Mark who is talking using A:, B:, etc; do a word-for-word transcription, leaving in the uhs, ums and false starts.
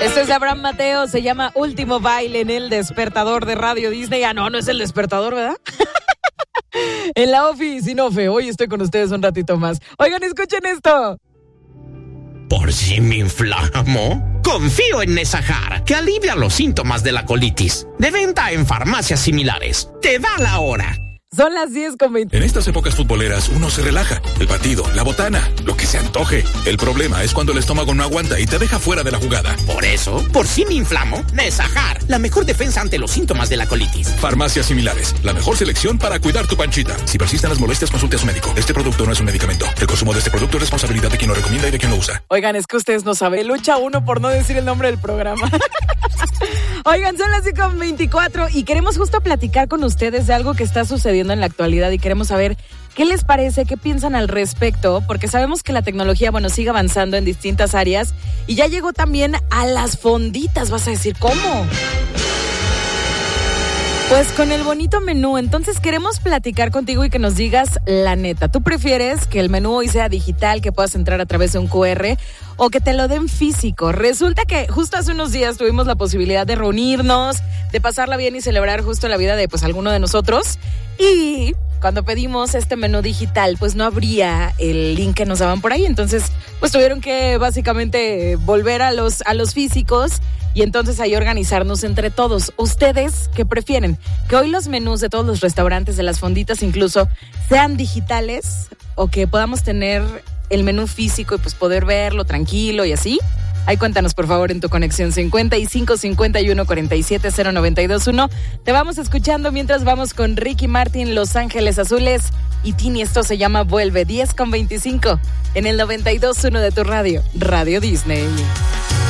A: Este es Abraham Mateo, se llama Último Baile en el Despertador de Radio Disney. Ah, no, no es el Despertador, ¿verdad? En la Ofi, sin Ofe, hoy estoy con ustedes un ratito más. Oigan, escuchen esto.
B: ¿Por si me inflamo? Confío en Nesajar, que alivia los síntomas de la colitis. De venta en farmacias similares. Te da la hora.
A: Son las diez con veinte.
C: En estas épocas futboleras uno se relaja. El partido, la botana, lo que se antoje. El problema es cuando el estómago no aguanta y te deja fuera de la jugada.
B: Por eso, por si me inflamo, Nesajar, la mejor defensa ante los síntomas de la colitis.
C: Farmacias similares, la mejor selección para cuidar tu panchita. Si persisten las molestias, consulte a su médico. Este producto no es un medicamento. El consumo de este producto es responsabilidad de quien lo recomienda y de quien lo usa.
A: Oigan, es que ustedes no saben. Lucha uno por no decir el nombre del programa. Oigan, son las diez con veinticuatro y queremos justo platicar con ustedes de algo que está sucediendo en la actualidad y queremos saber qué les parece, qué piensan al respecto, porque sabemos que la tecnología, bueno, sigue avanzando en distintas áreas y ya llegó también a las fonditas. Vas a decir, ¿cómo? Pues con el bonito menú. Entonces queremos platicar contigo y que nos digas la neta. ¿Tú prefieres que el menú hoy sea digital, que puedas entrar a través de un cu erre o que te lo den físico? Resulta que justo hace unos días tuvimos la posibilidad de reunirnos, de pasarla bien y celebrar justo la vida de pues alguno de nosotros. Y cuando pedimos este menú digital, pues no habría el link que nos daban por ahí. Entonces, pues tuvieron que básicamente volver a los, a los físicos y entonces ahí organizarnos entre todos. ¿Ustedes qué prefieren? ¿Que hoy los menús de todos los restaurantes, de las fonditas incluso, sean digitales o que podamos tener el menú físico y pues poder verlo tranquilo y así? Ahí cuéntanos por favor en tu conexión cincuenta y cinco, cincuenta y uno, cuarenta y siete, cero noventa y dos uno. Te vamos escuchando mientras vamos con Ricky Martin, Los Ángeles Azules y Tini. Esto se llama Vuelve, diez con veinticinco en el noventa y dos uno de tu radio, Radio Disney.